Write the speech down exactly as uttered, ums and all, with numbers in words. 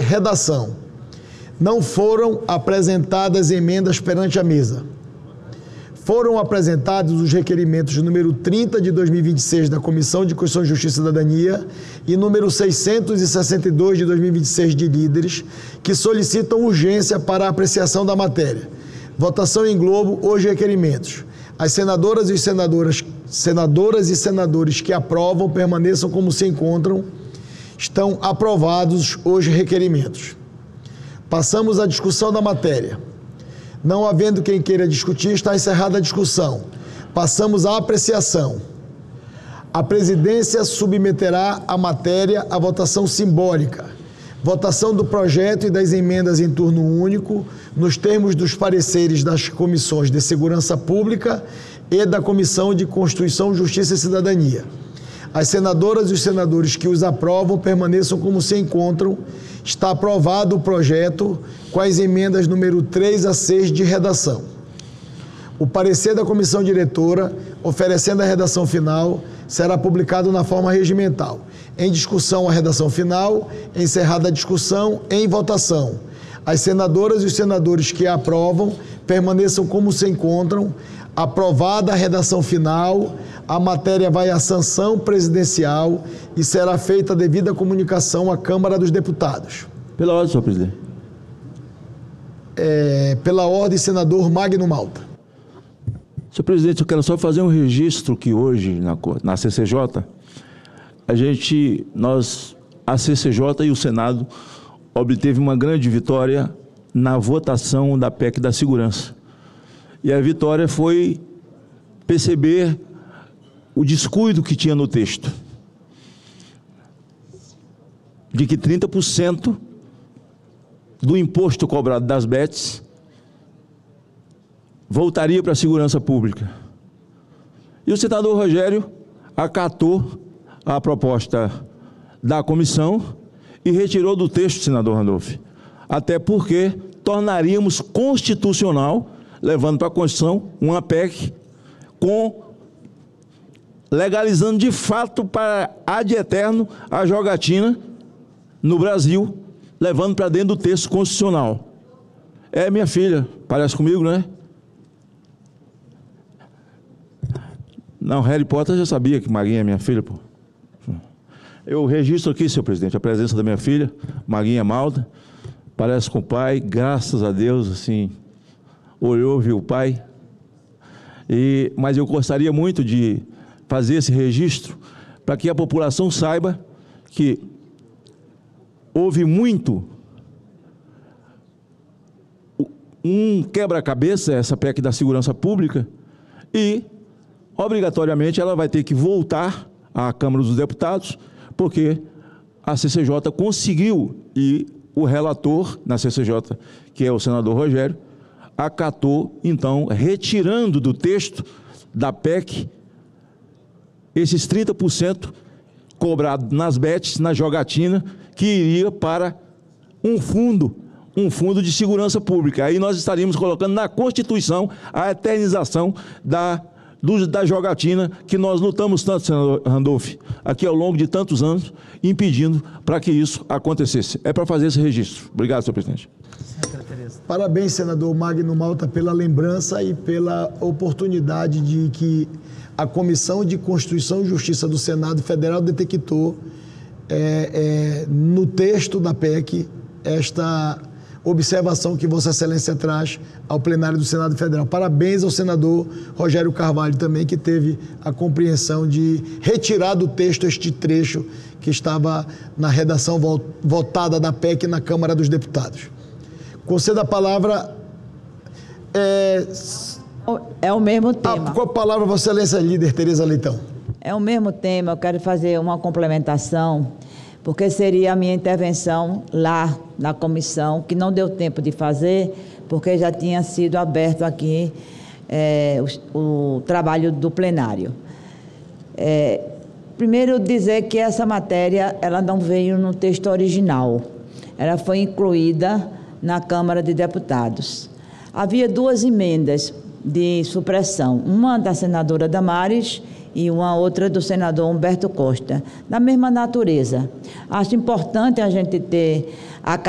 redação. Não foram apresentadas emendas perante a mesa. Foram apresentados os requerimentos número trinta de dois mil e vinte e seis da Comissão de Constituição, Justiça e Cidadania e número seiscentos e sessenta e dois de dois mil e vinte e seis de líderes, que solicitam urgência para a apreciação da matéria. Votação em globo, os requerimentos. As senadoras e senadoras, senadoras e senadores que aprovam permaneçam como se encontram. Estão aprovados os requerimentos. Passamos à discussão da matéria. Não havendo quem queira discutir, está encerrada a discussão. Passamos à apreciação. A presidência submeterá a matéria à votação simbólica. Votação do projeto e das emendas em turno único, nos termos dos pareceres das comissões de Segurança Pública e da Comissão de Constituição, Justiça e Cidadania. As senadoras e os senadores que os aprovam permaneçam como se encontram. Está aprovado o projeto com as emendas número três a seis de redação. O parecer da comissão diretora, oferecendo a redação final, será publicado na forma regimental. Em discussão, a redação final, encerrada a discussão, em votação. As senadoras e os senadores que a aprovam permaneçam como se encontram. Aprovada a redação final, a matéria vai à sanção presidencial e será feita a devida comunicação à Câmara dos Deputados. Pela ordem, senhor presidente. É, pela ordem, senador Magno Malta. Senhor presidente, eu quero só fazer um registro que hoje, na, na C C J, a gente, nós, a C C J e o Senado obteve uma grande vitória na votação da P E C da segurança. E a vitória foi perceber o descuido que tinha no texto, de que trinta por cento do imposto cobrado das B E Ts voltaria para a segurança pública. E o senador Rogério acatou a proposta da comissão e retirou do texto, senador Randolph, até porque tornaríamos constitucional, levando para a Constituição, uma P E C com, legalizando de fato para ad eterno a jogatina no Brasil, levando para dentro do texto constitucional. É minha filha, parece comigo, né? Não, Harry Potter já sabia que Maguinha é minha filha, pô. Eu registro aqui, senhor presidente, a presença da minha filha, Maguinha Malta, parece com o pai, graças a Deus, assim, olhou, viu o pai. E, mas eu gostaria muito de fazer esse registro para que a população saiba que houve muito um quebra-cabeça, essa P E C da segurança pública, e obrigatoriamente ela vai ter que voltar à Câmara dos Deputados, porque a C C J conseguiu, e o relator na C C J, que é o senador Rogério, acatou, então, retirando do texto da P E C esses trinta por cento cobrado nas B E Ts, na jogatina, que iria para um fundo, um fundo de segurança pública. Aí nós estaríamos colocando na Constituição a eternização da, do, da jogatina, que nós lutamos tanto, senador Randolph, aqui ao longo de tantos anos, impedindo para que isso acontecesse. É para fazer esse registro. Obrigado, senhor presidente. Parabéns, senador Magno Malta, pela lembrança e pela oportunidade de que a Comissão de Constituição e Justiça do Senado Federal detectou é, é, no texto da P E C esta observação que Vossa Excelência traz ao plenário do Senado Federal. Parabéns ao senador Rogério Carvalho também, que teve a compreensão de retirar do texto este trecho que estava na redação votada da P E C na Câmara dos Deputados. Concedo a palavra... É, é o mesmo tema. A, qual a palavra, Vossa Excelência, líder Tereza Leitão? É o mesmo tema, eu quero fazer uma complementação, porque seria a minha intervenção lá na comissão, que não deu tempo de fazer, porque já tinha sido aberto aqui é, o, o trabalho do plenário. É, primeiro, dizer que essa matéria ela não veio no texto original, ela foi incluída na Câmara de Deputados. Havia duas emendas de supressão, uma da senadora Damares e uma outra do senador Humberto Costa, da mesma natureza. Acho importante a gente ter a